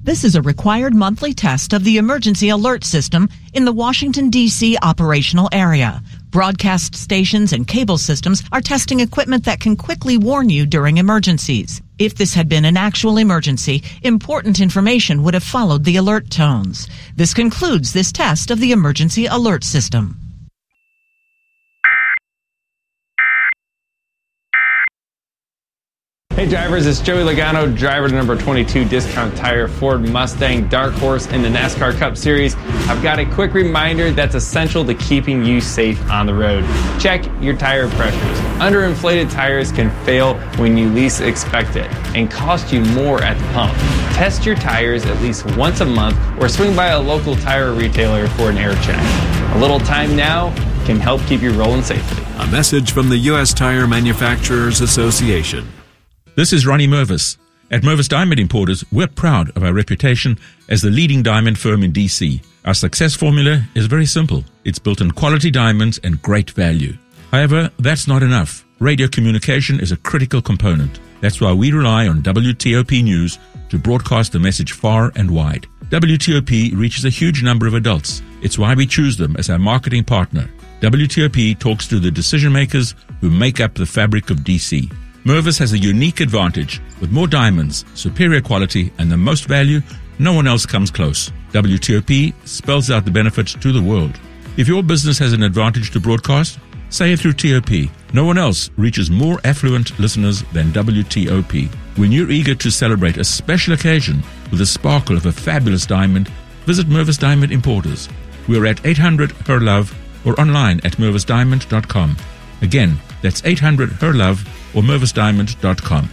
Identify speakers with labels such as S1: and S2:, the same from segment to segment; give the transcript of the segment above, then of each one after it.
S1: This is a required monthly test of the emergency alert system in the Washington, D.C. operational area. Broadcast stations and cable systems are testing equipment that can quickly warn you during emergencies. If this had been an actual emergency, important information would have followed the alert tones. This concludes this test of the emergency alert system.
S2: Hey drivers, it's Joey Logano, driver to number 22 Discount Tire Ford Mustang Dark Horse in the NASCAR Cup Series. I've got a quick reminder that's essential to keeping you safe on the road. Check your tire pressures. Underinflated tires can fail when you least expect it and cost you more at the pump. Test your tires at least once a month or swing by a local tire retailer for an air check. A little time now can help keep you rolling safely.
S3: A message from the U.S. Tire Manufacturers Association.
S4: This is Ronnie Mervis. At Mervis Diamond Importers, we're proud of our reputation as the leading diamond firm in D.C. Our success formula is very simple. It's built on quality diamonds and great value. However, that's not enough. Radio communication is a critical component. That's why we rely on WTOP News to broadcast the message far and wide. WTOP reaches a huge number of adults. It's why we choose them as our marketing partner. WTOP talks to the decision makers who make up the fabric of D.C. Mervis has a unique advantage. With more diamonds, superior quality, and the most value, no one else comes close. WTOP spells out the benefits to the world. If your business has an advantage to broadcast, say it through TOP. No one else reaches more affluent listeners than WTOP. When you're eager to celebrate a special occasion with the sparkle of a fabulous diamond, visit Mervis Diamond Importers. We're at 800-HER-LOVE or online at mervisdiamond.com. Again, that's 800-HER-LOVE or mervisdiamond.com.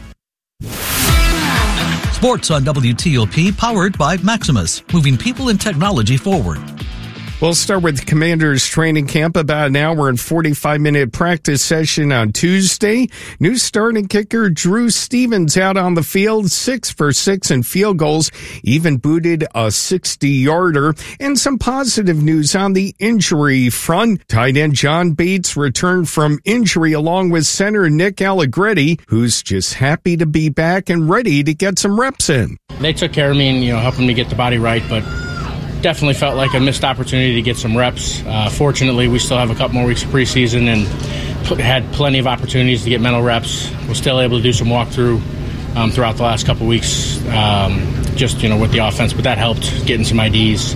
S5: Sports on WTOP, powered by Maximus, moving people and technology forward.
S6: We'll start with Commanders training camp, about an hour and 45-minute practice session on Tuesday. New starting kicker Drew Stevens out on the field, 6 for 6 in field goals, even booted a 60-yarder. And some positive news on the injury front. Tight end John Bates returned from injury along with center Nick Allegretti, who's just happy to be back and ready to get some reps in.
S7: They took care of me and, helping me get the body right, but definitely felt like a missed opportunity to get some reps. Fortunately, we still have a couple more weeks of preseason and had plenty of opportunities to get mental reps. We're still able to do some walkthrough throughout the last couple weeks, with the offense, but that helped getting some IDs.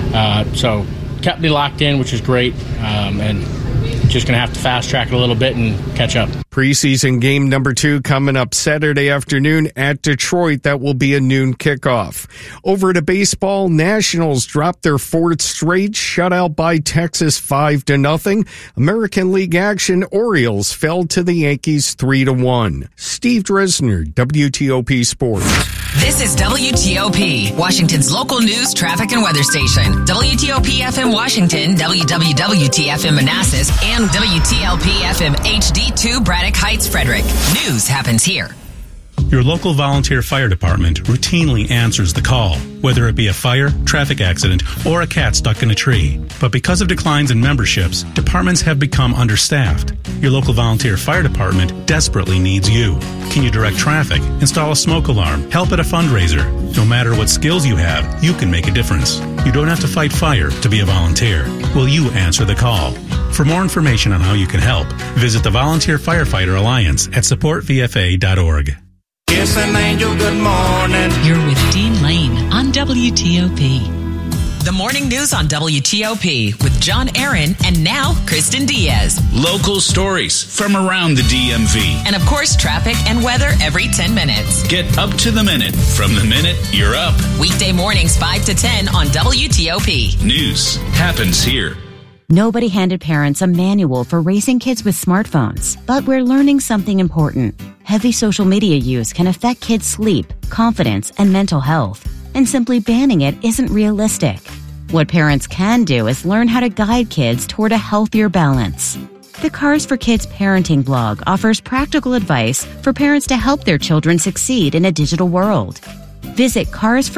S7: So kept me locked in, which is great, and just going to have to fast track it a little bit and catch up.
S6: Preseason game number 2 coming up Saturday afternoon at Detroit. That will be a noon kickoff. Over to baseball, Nationals dropped their 4th straight, shut out by Texas 5-0. American League action, Orioles fell to the Yankees 3-1. Steve Dresner, WTOP Sports.
S8: This is WTOP, Washington's local news, traffic, and weather station. WTOP FM Washington, WWWT-FM Manassas, and WTLP-FM HD2 Braddock Heights, Frederick. News happens here.
S9: Your local volunteer fire department routinely answers the call, whether it be a fire, traffic accident, or a cat stuck in a tree. But because of declines in memberships, departments have become understaffed. Your local volunteer fire department desperately needs you. Can you direct traffic, install a smoke alarm, help at a fundraiser? No matter what skills you have, you can make a difference. You don't have to fight fire to be a volunteer. Will you answer the call? For more information on how you can help, visit the Volunteer Firefighter Alliance at supportvfa.org.
S10: Kiss an angel, good morning.
S11: You're with Dean Lane on WTOP.
S8: The morning news on WTOP with John Aaron and now Kristen Diaz.
S12: Local stories from around the DMV.
S8: And of course, traffic and weather every 10 minutes.
S12: Get up to the minute. From the minute you're up.
S8: Weekday mornings 5 to 10 on WTOP.
S12: News happens here.
S13: Nobody handed parents a manual for raising kids with smartphones, but we're learning something important. Heavy social media use can affect kids' sleep, confidence, and mental health, and simply banning it isn't realistic. What parents can do is learn how to guide kids toward a healthier balance. The Cars for Kids parenting blog offers practical advice for parents to help their children succeed in a digital world. Visit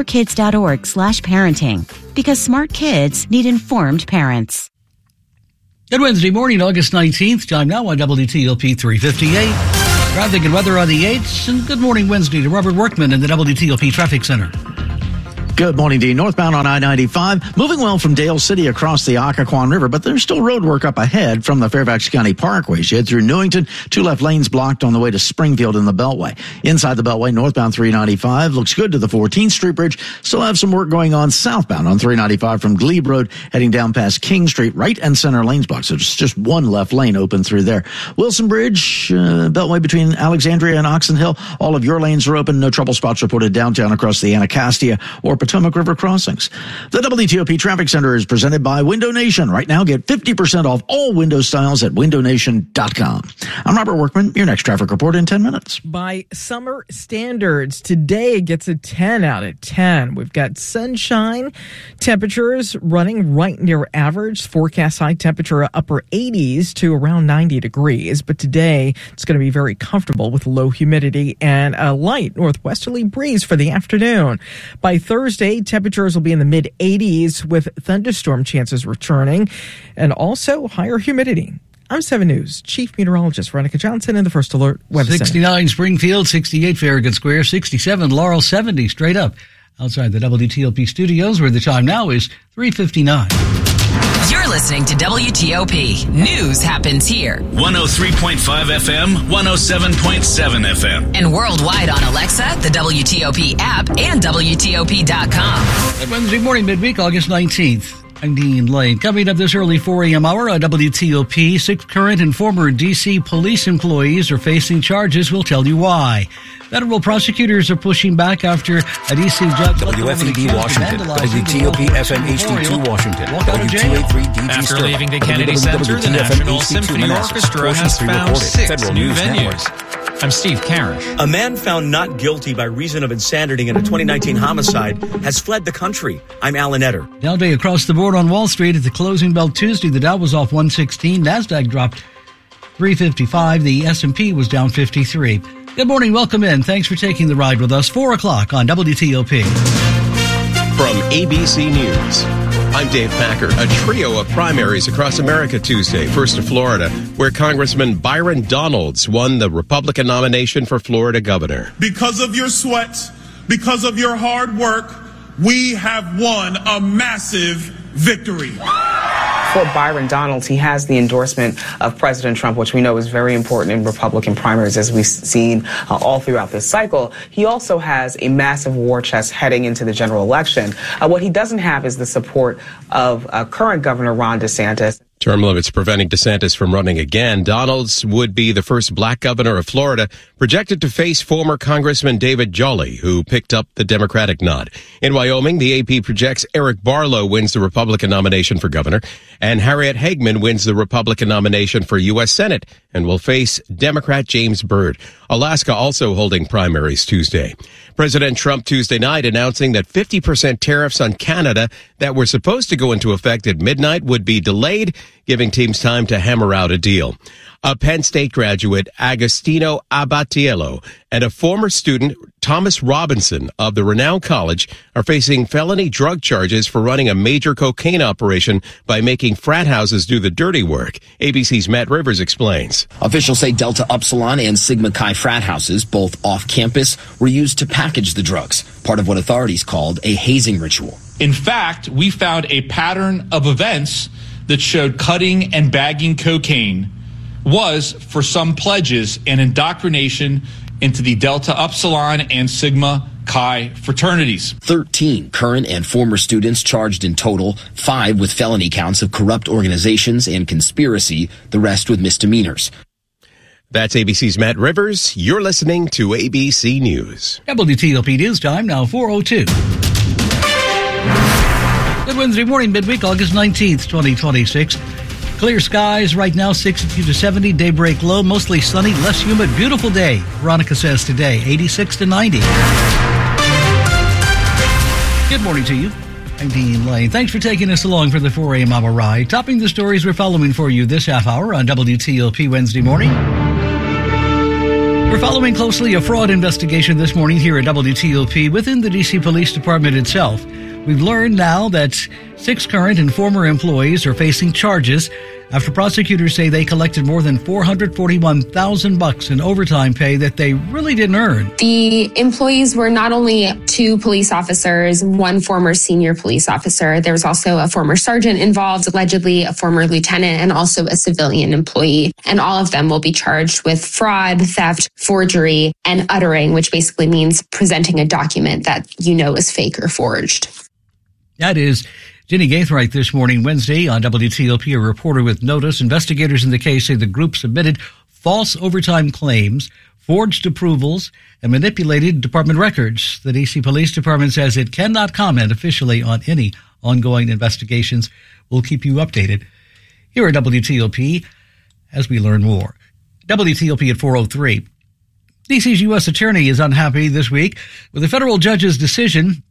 S13: carsforkids.org/parenting because smart kids need informed parents.
S5: Good Wednesday morning, August 19th. Time now on WTOP 358. Traffic and weather on the 8th. And good morning Wednesday to Robert Workman in the WTOP Traffic Center.
S14: Good morning, Dean. Northbound on I-95, moving well from Dale City across the Occoquan River, but there's still road work up ahead from the Fairfax County Parkway. You head through Newington, 2 left lanes blocked on the way to Springfield in the Beltway. Inside the Beltway, northbound 395 looks good to the 14th Street Bridge. Still have some work going on southbound on 395 from Glebe Road, heading down past King Street. Right and center lanes blocked, so there's just one left lane open through there. Wilson Bridge, Beltway between Alexandria and Oxon Hill, all of your lanes are open. No trouble spots reported downtown across the Anacostia or Potomac River crossings. The WTOP Traffic Center is presented by Window Nation. Right now, get 50% off all window styles at windownation.com. I'm Robert Workman. Your next traffic report in 10 minutes.
S15: By summer standards, today it gets a 10 out of 10. We've got sunshine, temperatures running right near average. Forecast high temperature upper 80s to around 90 degrees. But today it's going to be very comfortable with low humidity and a light northwesterly breeze for the afternoon. By Thursday, temperatures will be in the mid-80s with thunderstorm chances returning and also higher humidity. I'm 7 News Chief Meteorologist Veronica Johnson in the First Alert Weather
S5: 69
S15: Center.
S5: Springfield, 68 Farragut Square, 67 Laurel, 70 straight up. Outside the WTOP studios, where the time now is 3:59.
S8: You're listening to WTOP. News happens here.
S12: 103.5 FM, 107.7 FM.
S8: And worldwide on Alexa, the WTOP app, and WTOP.com.
S5: Good Wednesday morning, midweek, August 19th. I'm Dean Lane. Coming up this early 4 a.m. hour on WTOP, 6 current and former D.C. police employees are facing charges. We'll tell you why. Federal prosecutors are pushing back after a D.C. judge...
S16: WFED Washington, WTOP FM HD2 Washington, W283 DG
S17: After leaving the Kennedy Center, the National Symphony Orchestra has found 6 new venues. I'm Steve Carish.
S18: A man found not guilty by reason of insanity in a 2019 homicide has fled the country. I'm Alan Etter.
S5: Dow day across the board on Wall Street at the closing bell Tuesday. The Dow was off 116. NASDAQ dropped 355. The S&P was down 53. Good morning. Welcome in. Thanks for taking the ride with us. 4 o'clock on WTOP.
S19: From ABC News, I'm Dave Packer. A trio of primaries across America Tuesday. First to Florida, where Congressman Byron Donalds won the Republican nomination for Florida governor.
S20: Because of your sweat, because of your hard work, we have won a massive victory.
S21: For Byron Donalds, he has the endorsement of President Trump, which we know is very important in Republican primaries, as we've seen all throughout this cycle. He also has a massive war chest heading into the general election. What he doesn't have is the support of current Governor Ron DeSantis.
S19: Term limits preventing DeSantis from running again. Donalds would be the first black governor of Florida, projected to face former Congressman David Jolly, who picked up the Democratic nod. In Wyoming, the AP projects Eric Barlow wins the Republican nomination for governor, and Harriet Hagman wins the Republican nomination for U.S. Senate and will face Democrat James Byrd. Alaska also holding primaries Tuesday. President Trump Tuesday night announcing that 50% tariffs on Canada that were supposed to go into effect at midnight would be delayed, giving teams time to hammer out a deal. A Penn State graduate, Agostino Abatiello, and a former student, Thomas Robinson, of the renowned college, are facing felony drug charges for running a major cocaine operation by making frat houses do the dirty work. ABC's Matt Rivers explains.
S22: Officials say Delta Upsilon and Sigma Chi frat houses, both off-campus, were used to package the drugs, part of what authorities called a hazing ritual.
S23: In fact, we found a pattern of events that showed cutting and bagging cocaine was, for some pledges, an indoctrination into the Delta Upsilon and Sigma Chi fraternities.
S22: 13 current and former students charged in total, 5 with felony counts of corrupt organizations and conspiracy, the rest with misdemeanors.
S19: That's ABC's Matt Rivers. You're listening to ABC News.
S5: WTOP News Time, now 4:02. Good Wednesday morning, midweek, August 19th, 2026. Clear skies right now, 62 to 70. Daybreak low, mostly sunny, less humid. Beautiful day, Veronica says today, 86 to 90. Good morning to you. I'm Dean Lane. Thanks for taking us along for the 4 a.m. hour ride. Topping the stories we're following for you this half hour on WTOP Wednesday morning. We're following closely a fraud investigation this morning here at WTOP within the D.C. Police Department itself. We've learned now that 6 current and former employees are facing charges after prosecutors say they collected more than $441,000 in overtime pay that they really didn't earn.
S1: The employees were not only 2 police officers, 1 former senior police officer. There was also a former sergeant involved, allegedly a former lieutenant, and also a civilian employee. And all of them will be charged with fraud, theft, forgery, and uttering, which basically means presenting a document that you know is fake or forged.
S5: That is Jenny Gaithright this morning, Wednesday, on WTOP, a reporter with notice. Investigators in the case say the group submitted false overtime claims, forged approvals, and manipulated department records. The D.C. Police Department says it cannot comment officially on any ongoing investigations. We'll keep you updated here at WTOP as we learn more. WTOP at 4:03. D.C.'s U.S. Attorney is unhappy this week with a federal judge's decision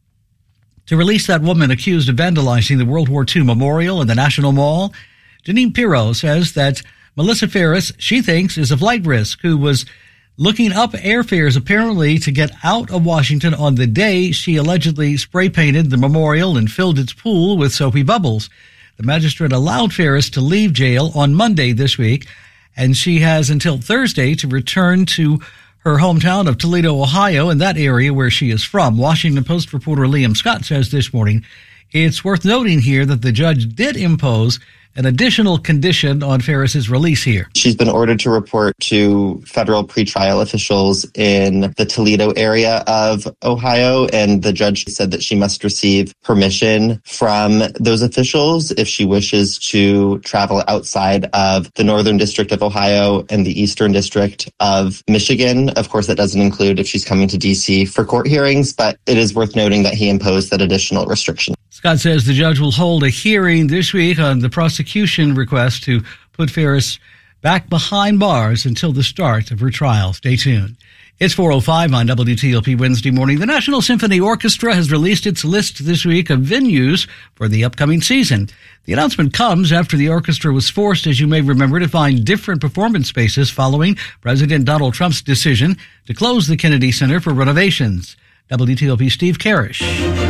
S5: to release that woman accused of vandalizing the World War II memorial in the National Mall. Janine Pirro says that Melissa Ferris, she thinks, is a flight risk who was looking up airfares apparently to get out of Washington on the day she allegedly spray painted the memorial and filled its pool with soapy bubbles. The magistrate allowed Ferris to leave jail on Monday this week, and she has until Thursday to return to her hometown of Toledo, Ohio, and that area where she is from. Washington Post reporter Liam Scott says this morning, it's worth noting here that the judge did impose an additional condition on Ferris's release here.
S2: She's been ordered to report to federal pretrial officials in the Toledo area of Ohio, and the judge said that she must receive permission from those officials if she wishes to travel outside of the Northern District of Ohio and the Eastern District of Michigan. Of course, that doesn't include if she's coming to D.C. for court hearings, but it is worth noting that he imposed that additional restriction.
S5: Scott says the judge will hold a hearing this week on the prosecution request to put Ferris back behind bars until the start of her trial. Stay tuned. It's 4:05 on WTOP Wednesday morning. The National Symphony Orchestra has released its list this week of venues for the upcoming season. The announcement comes after the orchestra was forced, as you may remember, to find different performance spaces following President Donald Trump's decision to close the Kennedy Center for renovations. WTOP Steve Karish.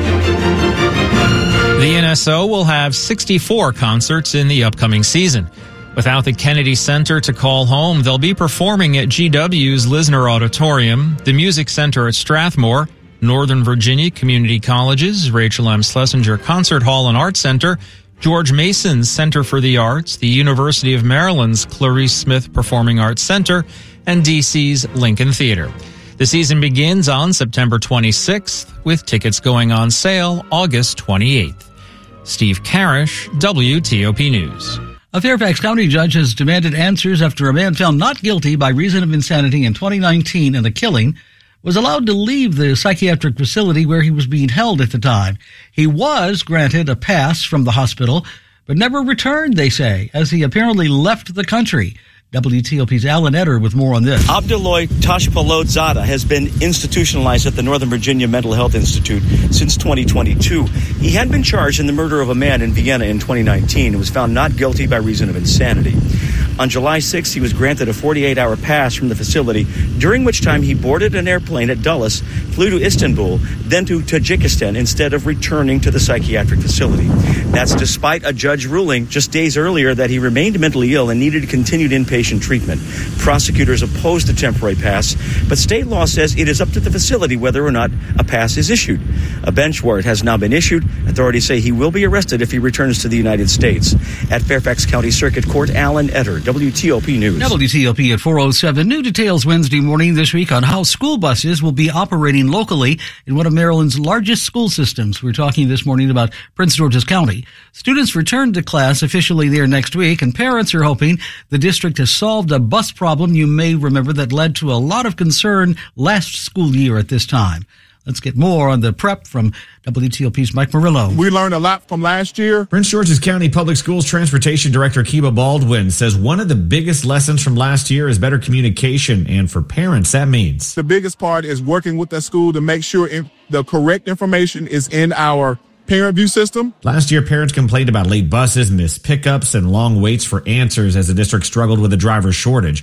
S17: The NSO will have 64 concerts in the upcoming season. Without the Kennedy Center to call home, they'll be performing at GW's Lisner Auditorium, the Music Center at Strathmore, Northern Virginia Community Colleges, Rachel M. Schlesinger Concert Hall and Art Center, George Mason's Center for the Arts, the University of Maryland's Clarice Smith Performing Arts Center, and DC's Lincoln Theater. The season begins on September 26th, with tickets going on sale August 28th. Steve Karish, WTOP News.
S5: A Fairfax County judge has demanded answers after a man found not guilty by reason of insanity in 2019 in a killing was allowed to leave the psychiatric facility where he was being held at the time. He was granted a pass from the hospital, but never returned, they say, as he apparently left the country. WTOP's Alan Etter with more on this.
S18: Abduloy Tashpalodzada has been institutionalized at the Northern Virginia Mental Health Institute since 2022. He had been charged in the murder of a man in Vienna in 2019 and was found not guilty by reason of insanity. On July 6th, he was granted a 48-hour pass from the facility, during which time he boarded an airplane at Dulles, flew to Istanbul, then to Tajikistan, instead of returning to the psychiatric facility. That's despite a judge ruling just days earlier that he remained mentally ill and needed continued inpatient treatment. Prosecutors opposed the temporary pass, but state law says it is up to the facility whether or not a pass is issued. A bench warrant has now been issued. Authorities say he will be arrested if he returns to the United States. At Fairfax County Circuit Court, Alan Etter, WTOP News.
S5: WTOP at 4:07. New details Wednesday morning this week on how school buses will be operating locally in one of Maryland's largest school systems. We're talking this morning about Prince George's County. Students return to class officially there next week, and parents are hoping the district has solved a bus problem you may remember that led to a lot of concern last school year at this time. Let's get more on the prep from WTOP's Mike Murillo.
S3: We learned a lot from last year.
S24: Prince George's County Public Schools Transportation Director Kiba Baldwin says one of the biggest lessons from last year is better communication, and for parents, that means
S3: the biggest part is working with the school to make sure the correct information is in our parent view system.
S24: Last year, parents complained about late buses, missed pickups, and long waits for answers as the district struggled with a driver shortage.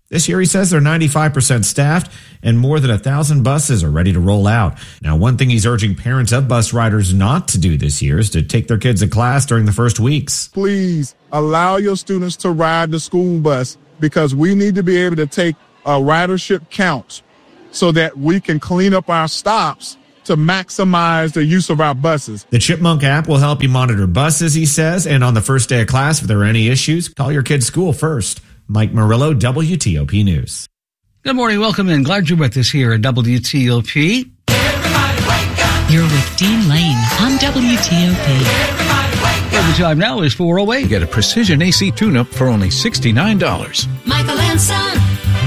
S24: This year, he says they're 95% staffed and more than 1,000 buses are ready to roll out. Now, one thing he's urging parents of bus riders not to do this year is to take their kids to class during the first weeks.
S3: Please allow your students to ride the school bus because we need to be able to take a ridership count so that we can clean up our stops to maximize the use of our buses.
S24: The Chipmunk app will help you monitor buses, he says, and on the first day of class, if there are any issues, call your kid's school first. Mike Murillo, WTOP News.
S5: Good morning. Welcome in. Glad you're with us here at WTOP.
S11: You're with Dean Lane on WTOP.
S5: Well, the time now is 4:08.
S16: Get a Precision AC tune-up for only $69.
S11: Michael and Son.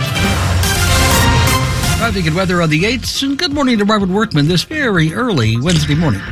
S5: Traffic and weather on the 8th. And good morning to Robert Workman this very early Wednesday morning.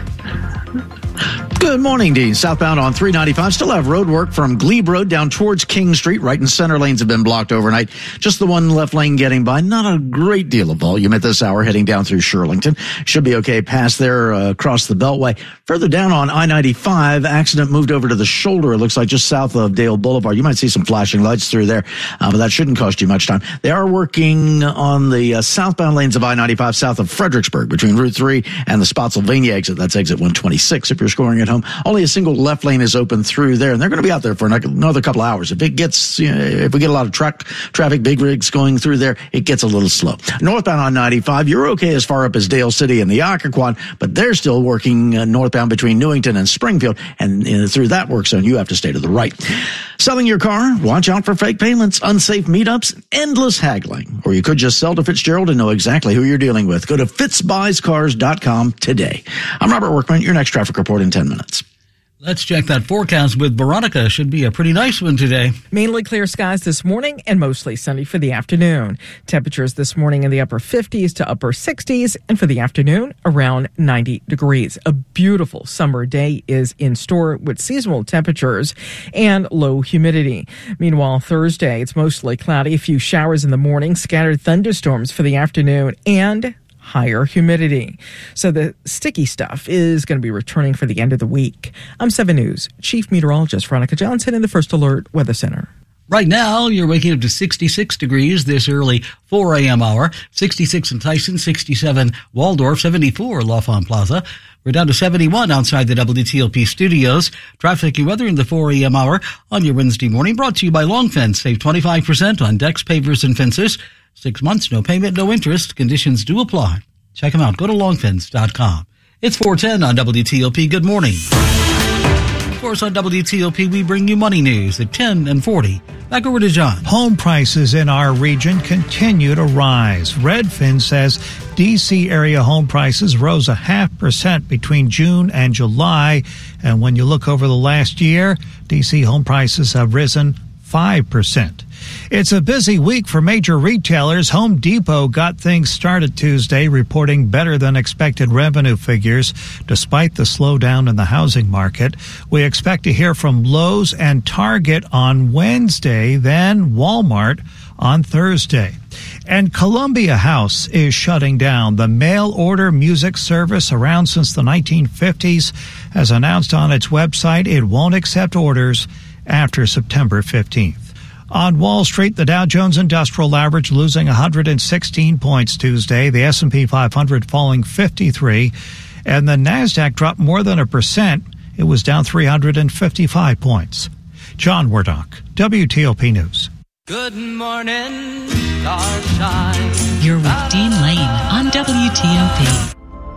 S14: Good morning, Dean. Southbound on 395. Still have road work from Glebe Road down towards King Street. Right and center lanes have been blocked overnight. Just the one left lane getting by. Not a great deal of volume at this hour heading down through Shirlington. Should be okay past there across the Beltway. Further down on I-95, accident moved over to the shoulder. It looks like just south of Dale Boulevard. You might see some flashing lights through there, but that shouldn't cost you much time. They are working on the southbound lanes of I-95 south of Fredericksburg between Route 3 and the Spotsylvania exit. That's exit 126 if you're scoring at home. Only a single left lane is open through there, and they're going to be out there for another couple of hours. If it gets, if we get a lot of traffic, big rigs going through there, it gets a little slow. Northbound on 95, you're okay as far up as Dale City and the Occoquan, but they're still working northbound between Newington and Springfield, and through that work zone, you have to stay to the right. Selling your car? Watch out for fake payments, unsafe meetups, endless haggling. Or you could just sell to Fitzgerald and know exactly who you're dealing with. Go to fitzbuyscars.com today. I'm Robert Workman, your next traffic report in 10 minutes.
S5: Let's check that forecast with Veronica. Should be a pretty nice one today.
S15: Mainly clear skies this morning and mostly sunny for the afternoon. Temperatures this morning in the upper 50s to upper 60s, and for the afternoon, around 90 degrees. A beautiful summer day is in store with seasonal temperatures and low humidity. Meanwhile, Thursday, it's mostly cloudy, a few showers in the morning, scattered thunderstorms for the afternoon, and higher humidity. So the sticky stuff is going to be returning for the end of the week. I'm 7 News Chief Meteorologist Veronica Johnson in the First Alert Weather Center.
S5: Right now, you're waking up to 66 degrees this early 4 a.m. hour. 66 in Tyson, 67 Waldorf, 74 L'Enfant Plaza. We're down to 71 outside the WTOP studios. Traffic and weather in the 4 a.m. hour on your Wednesday morning. Brought to you by Long Fence. Save 25% on decks, pavers, and fences. 6 months, no payment, no interest. Conditions do apply. Check them out. Go to longfence.com. It's 4:10 on WTOP. Good morning. Of course, on WTOP, we bring you money news at 10 and 40. Back over to John.
S4: Home prices in our region continue to rise. Redfin says D.C. area home prices rose 0.5% between June and July. And when you look over the last year, D.C. home prices have risen 5%. It's a busy week for major retailers. Home Depot got things started Tuesday, reporting better than expected revenue figures despite the slowdown in the housing market. We expect to hear from Lowe's and Target on Wednesday, then Walmart on Thursday. And Columbia House is shutting down. The mail-order music service, around since the 1950s, has announced on its website it won't accept orders after September 15th. On Wall Street, the Dow Jones Industrial Average losing 116 points Tuesday, the S&P 500 falling 53, and the Nasdaq dropped more than 1%. It was down 355 points. John Wardock, WTOP News.
S6: Good morning, starshine.
S11: You're with Dean Lane on WTOP.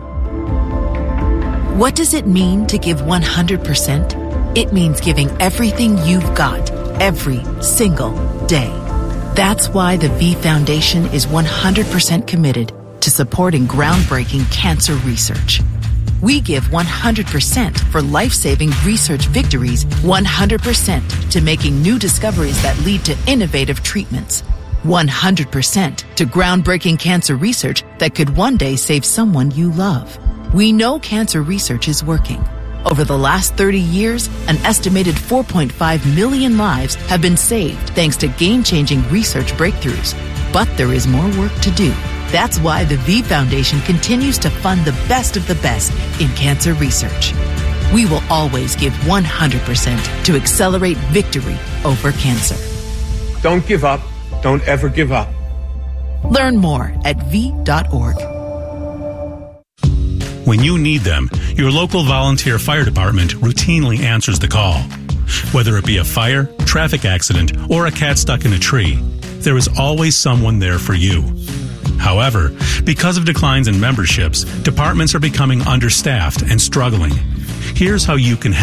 S7: What does it mean to give 100%? It means giving everything you've got, every single day. That's why the V Foundation is 100% committed to supporting groundbreaking cancer research. We give 100% for life-saving research victories, 100% to making new discoveries that lead to innovative treatments, 100% to groundbreaking cancer research that could one day save someone you love. We know cancer research is working. Over the last 30 years, an estimated 4.5 million lives have been saved thanks to game-changing research breakthroughs. But there is more work to do. That's why the V Foundation continues to fund the best of the best in cancer research. We will always give 100% to accelerate victory over cancer.
S9: Don't give up. Don't ever give up.
S7: Learn more at v.org.
S10: When you need them, your local volunteer fire department routinely answers the call. Whether it be a fire, traffic accident, or a cat stuck in a tree, there is always someone there for you. However, because of declines in memberships, departments are becoming understaffed and struggling. Here's how you can help.